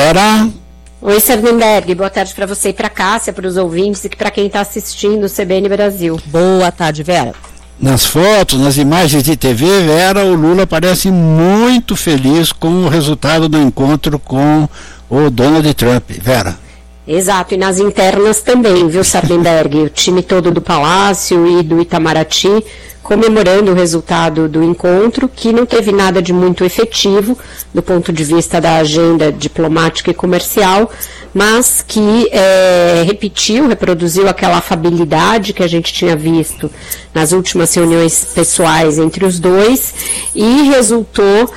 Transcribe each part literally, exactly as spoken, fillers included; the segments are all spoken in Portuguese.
Vera. Oi, Sardenberg, boa tarde para você e para Cássia, para os ouvintes e para quem está assistindo o C B N Brasil. Boa tarde, Vera. Nas fotos, nas imagens de T V, Vera, o Lula parece muito feliz com o resultado do encontro com o Donald Trump. Vera. Exato, e nas internas também, viu, Sardenberg? O time todo do Palácio e do Itamaraty comemorando o resultado do encontro, que não teve nada de muito efetivo do ponto de vista da agenda diplomática e comercial, mas que é, repetiu, reproduziu aquela afabilidade que a gente tinha visto nas últimas reuniões pessoais entre os dois e resultou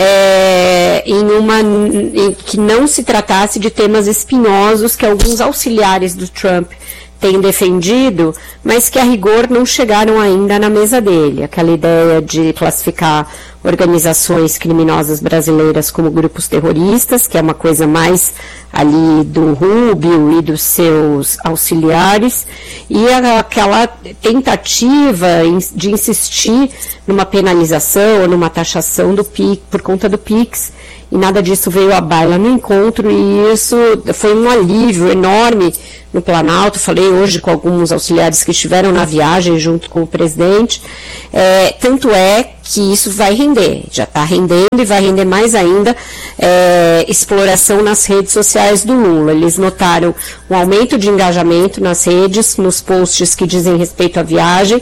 é, em uma em que não se tratasse de temas espinhosos que alguns auxiliares do Trump têm defendido, mas que a rigor não chegaram ainda na mesa dele. Aquela ideia de classificar organizações criminosas brasileiras como grupos terroristas, que é uma coisa mais ali do Rubio e dos seus auxiliares, e aquela tentativa de insistir numa penalização ou numa taxação do P I X, por conta do Pix, e nada disso veio à baila no encontro, e isso foi um alívio enorme no Planalto. Falei hoje com alguns auxiliares que estiveram na viagem junto com o presidente, é, tanto é que isso vai render, já está rendendo e vai render mais ainda é, exploração nas redes sociais do Lula. Eles notaram um aumento de engajamento nas redes, nos posts que dizem respeito à viagem,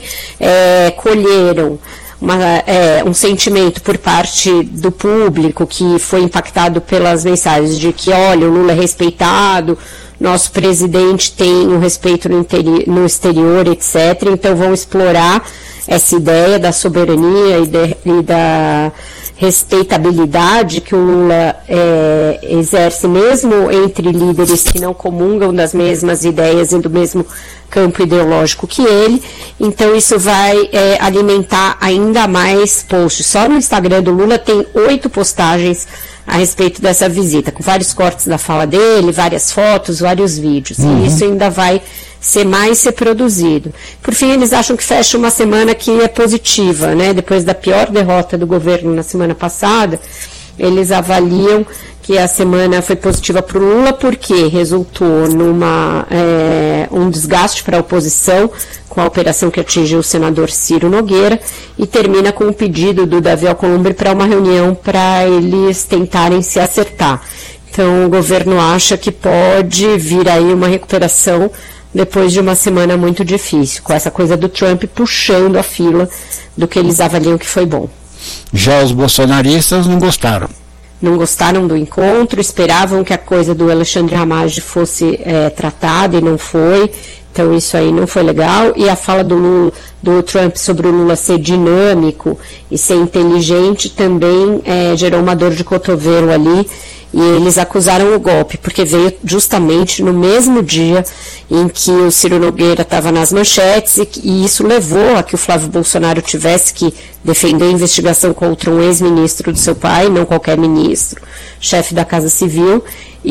é, colheram Uma, é, um sentimento por parte do público que foi impactado pelas mensagens de que, olha, o Lula é respeitado, nosso presidente tem um respeito no, interi- no exterior, etcétera. Então vão explorar essa ideia da soberania e, de, e da respeitabilidade que o Lula é, exerce mesmo entre líderes que não comungam das mesmas ideias e do mesmo campo ideológico que ele. Então isso vai é, alimentar ainda mais posts. Só no Instagram do Lula tem oito postagens a respeito dessa visita, com vários cortes da fala dele, várias fotos, vários vídeos. Uhum. E isso ainda vai ser mais reproduzido. Por fim, eles acham que fecha uma semana que é positiva, né? Depois da pior derrota do governo na semana passada, eles avaliam que a semana foi positiva para o Lula porque resultou numa é, um desgaste para a oposição com a operação que atingiu o senador Ciro Nogueira e termina com um pedido do Davi Alcolumbre para uma reunião para eles tentarem se acertar. Então o governo acha que pode vir aí uma recuperação depois de uma semana muito difícil, com essa coisa do Trump puxando a fila do que eles avaliam que foi bom. Já os bolsonaristas não gostaram. Não gostaram do encontro, esperavam que a coisa do Alexandre Ramagem fosse é, tratada e não foi, então isso aí não foi legal. E a fala do, Lula, do Trump sobre o Lula ser dinâmico e ser inteligente também é, gerou uma dor de cotovelo ali, e eles acusaram o golpe, porque veio justamente no mesmo dia em que o Ciro Nogueira estava nas manchetes, e, e isso levou a que o Flávio Bolsonaro tivesse que defender a investigação contra um ex-ministro do seu pai, não qualquer ministro, chefe da Casa Civil,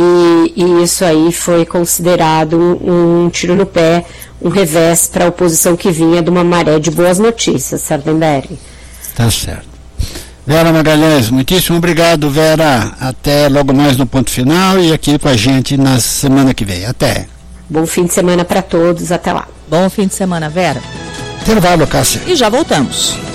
e, e isso aí foi considerado um, um tiro no pé, um revés para a oposição que vinha de uma maré de boas notícias, Sardenberg. Tá certo. Vera Magalhães, muitíssimo obrigado, Vera. Até logo mais no Ponto Final e aqui com a gente na semana que vem. Até. Bom fim de semana para todos. Até lá. Bom fim de semana, Vera. Intervalo, Cássia. E já voltamos.